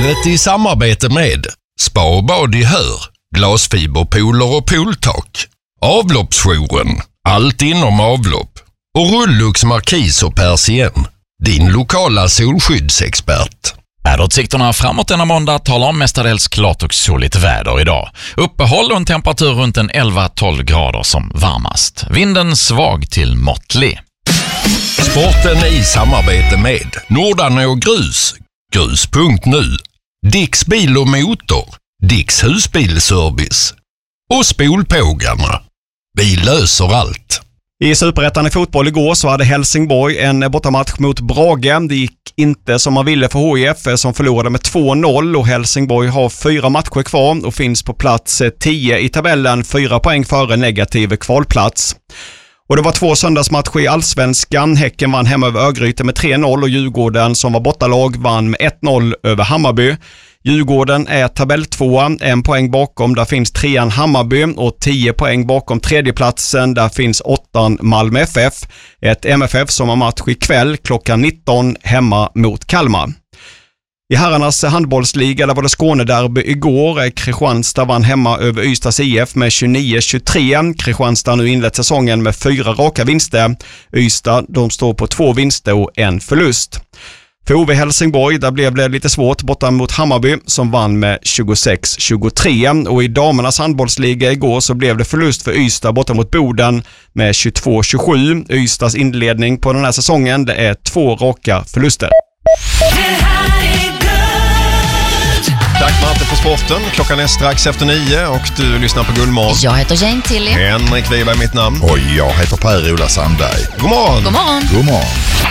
Sportlivet i samarbete med Spa och bad i Hör, glasfiberpooler och pooltak, Avloppsjouren, allt inom avlopp och Rullux Markis och Persien, din lokala solskyddsexpert. Väderutsikterna framåt denna måndag talar om mestadels klart och soligt väder idag. Uppehåll och en temperatur runt en 11-12 grader som varmast. Vinden svag till måttlig. Sporten i samarbete med Nordanå Grus, grus.nu, Dicks bil och motor, Dicks husbilservice och Spolpågarna. Vi löser allt. I Superettan i fotboll igår så hade Helsingborg en bortamatch mot Brage. Det gick inte som man ville för HIF som förlorade med 2-0 och Helsingborg har 4 matcher kvar och finns på plats 10 i tabellen, 4 poäng före negativ kvalplats. Och det var 2 söndagsmatcher i Allsvenskan. Häcken vann hemma över Örgryte med 3-0 och Djurgården som var bortalag vann med 1-0 över Hammarby. Djurgården är tabelltvåa, 1 poäng bakom, där finns 3an Hammarby och 10 poäng bakom tredjeplatsen, där finns 8an Malmö FF. Ett MFF som har match ikväll klockan 19 hemma mot Kalmar. I herrarnas handbollsliga där var det Skånederby igår. Kristianstad vann hemma över Ystads IF med 29-23. Kristianstad har nu inlett säsongen med 4 raka vinster. Ystad de står på 2 vinster och 1 förlust. För OV Helsingborg där blev det lite svårt borta mot Hammarby som vann med 26-23. Och i damernas handbollsliga igår så blev det förlust för Ystad borta mot Boden med 22-27. Ystads inledning på den här säsongen det är 2 raka förluster. Tack Marte för sporten. Klockan är strax efter 9 och du lyssnar på Gullmorgon. Jag heter Jane Tilly. Henrik Wiberg mitt namn. Och jag heter Per-Ola Sandberg. God morgon. God morgon. God morgon.